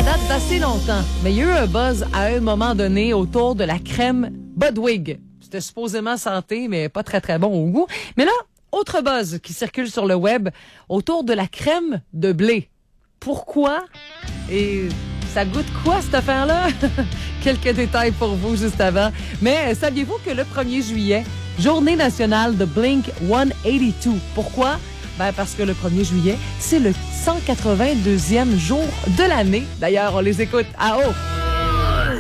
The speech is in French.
ça date d'assez longtemps. Mais il y a eu un buzz à un moment donné autour de la crème Budwig. C'était supposément santé, mais pas très, très bon au goût. Mais là, autre buzz qui circule sur le web autour de la crème de blé. Pourquoi? Et ça goûte quoi, cette affaire-là? Quelques détails pour vous juste avant. Mais saviez-vous que le 1er juillet, journée nationale de Blink-182. Pourquoi? Ben parce que le 1er juillet, c'est le 182e jour de l'année. D'ailleurs, on les écoute à haut.